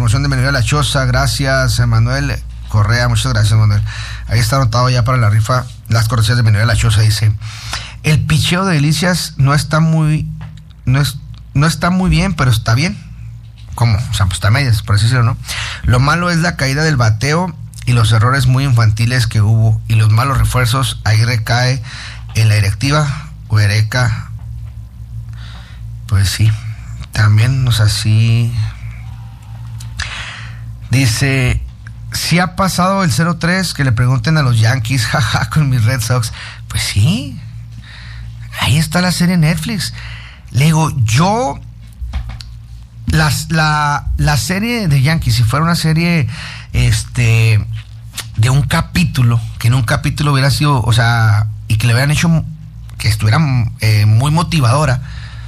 promoción de Menudría La Choza. Gracias, Manuel Correa. Muchas gracias, Manuel. Ahí está anotado ya para la rifa las cortesías de Menudría La Choza. Dice: el picheo de Delicias no está muy bien, pero está bien. ¿Cómo? O sea, pues está a medias, por así decirlo, ¿no? Lo malo es la caída del bateo y los errores muy infantiles que hubo, y los malos refuerzos. Ahí recae en la directiva o Eureka. Pues sí, también, o sea, sí. Dice: ¿sí ha pasado el 0-3? Que le pregunten a los Yankees, jaja, con mis Red Sox. Pues sí, ahí está la serie Netflix. Le digo, yo, la serie de Yankees, si fuera una serie de un capítulo, que en un capítulo hubiera sido, o sea, y que le hubieran hecho que estuviera muy motivadora,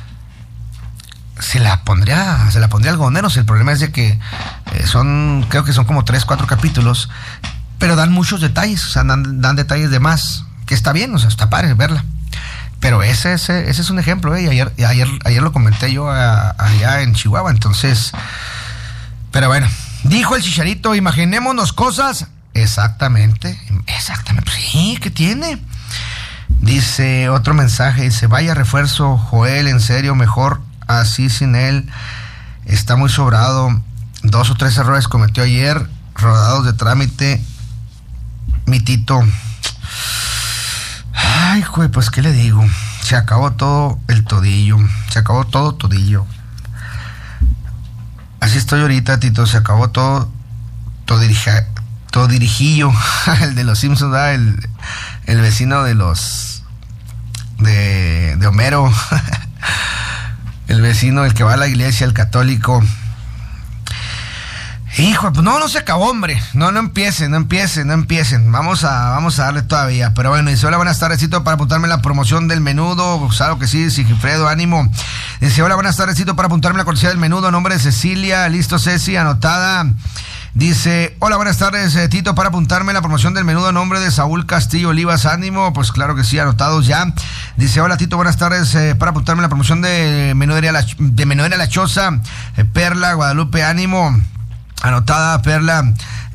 se la pondría algodoneros. El problema es de que creo que son como 3-4 capítulos, pero dan muchos detalles, o sea, dan detalles de más, que está bien, o sea, está padre verla. Pero ese es un ejemplo, y ayer lo comenté yo allá en Chihuahua. Entonces, pero bueno, dijo el Chicharito: imaginémonos cosas. Exactamente, sí, ¿qué tiene? Dice otro mensaje, dice: vaya refuerzo, Joel, en serio, mejor así sin él, está muy sobrado. 2 o 3 errores cometió ayer, rodados de trámite, mi Tito. Ay, güey, pues qué le digo, se acabó todo el todillo, así estoy ahorita, Tito, se acabó todo dirijillo. El de los Simpsons, ¿verdad? El vecino de los de Homero. El vecino, el que va a la iglesia, el católico. Hijo, pues no se acabó, hombre. No empiecen. Vamos a darle todavía. Pero bueno, dice: hola, buenas tardesito, para apuntarme la promoción del menudo. Claro que sí, Sigifredo, ánimo. Dice: hola, buenas tardesito, para apuntarme la cortesía del menudo, a nombre de Cecilia. Listo, Ceci, anotada. Dice: hola, buenas tardes, Tito, para apuntarme la promoción del menudo, a nombre de Saúl Castillo Olivas, ánimo. Pues claro que sí, anotados ya. Dice: hola, Tito, buenas tardes, para apuntarme la promoción de Menudría La Choza, Perla, Guadalupe, ánimo. Anotada, Perla.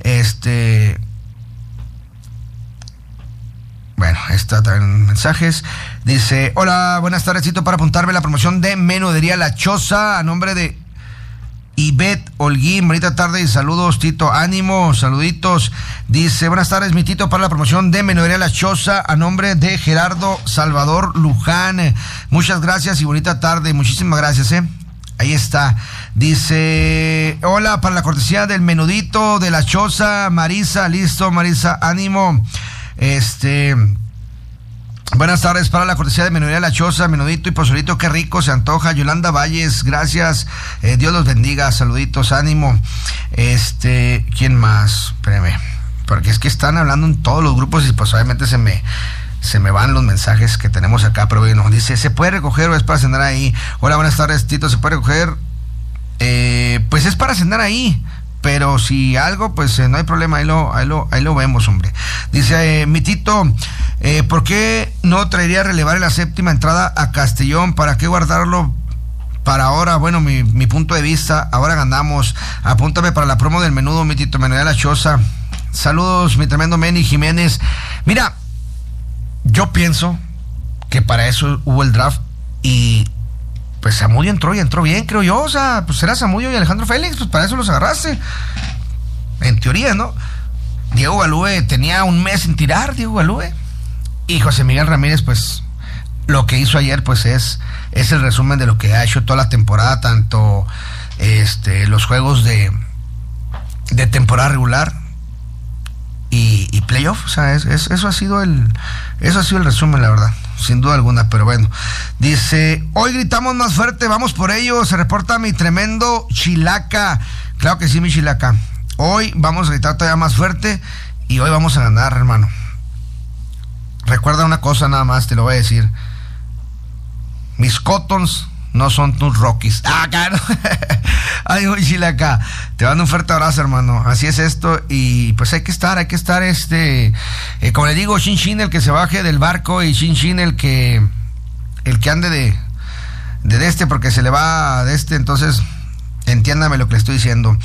Bueno, está también mensajes. Dice: hola, buenas tardes, Tito, para apuntarme la promoción de Menudría La Choza, a nombre de Ivette Holguín. Bonita tarde y saludos, Tito, ánimo, saluditos. Dice: buenas tardes, mi Tito, para la promoción de Menudría La Choza, a nombre de Gerardo Salvador Luján. Muchas gracias y bonita tarde. Muchísimas gracias, Ahí está. Dice: hola, para la cortesía del menudito de La Choza, Marisa. Listo, Marisa, ánimo. Buenas tardes, para la cortesía de Menudría La Choza, menudito y pozolito, qué rico se antoja. Yolanda Valles, gracias. Dios los bendiga, saluditos, ánimo. ¿Quién más? Espérame, porque es que están hablando en todos los grupos y pues obviamente se me van los mensajes que tenemos acá. Pero bueno, dice: ¿se puede recoger o es para cenar ahí? Hola, buenas tardes, Tito, ¿se puede recoger? Pues es para cenar ahí, pero si algo, pues no hay problema, ahí lo vemos, hombre. Dice: mi Tito, ¿por qué no traería a relevar en la séptima entrada a Castellón? ¿Para qué guardarlo para ahora? Bueno, mi punto de vista, ahora ganamos. Apúntame para la promo del menudo, mi Tito, Menudría La Choza. Saludos, mi tremendo Manny Jiménez. Mira, yo pienso que para eso hubo el draft, y pues Zamudio entró bien, creo yo. O sea, pues era Zamudio y Alejandro Félix, pues para eso los agarraste, en teoría, ¿no? Diego Galúe tenía un mes sin tirar, y José Miguel Ramírez, pues lo que hizo ayer, pues es el resumen de lo que ha hecho toda la temporada, tanto los juegos de temporada regular y playoff. O sea, eso ha sido el resumen, la verdad, sin duda alguna. Pero bueno, dice: hoy gritamos más fuerte, vamos por ello. Se reporta mi tremendo Chilaca. Claro que sí, mi Chilaca. Hoy vamos a gritar todavía más fuerte y hoy vamos a ganar, hermano. Recuerda una cosa nada más, te lo voy a decir: mis Cotons no son tus Rockies. Claro. Ay, Chilaca, te mando un fuerte abrazo, hermano. Así es esto, y pues hay que estar, como le digo, Shin, el que se baje del barco, y Shin, el que ande de porque se le va de entonces entiéndame lo que le estoy diciendo.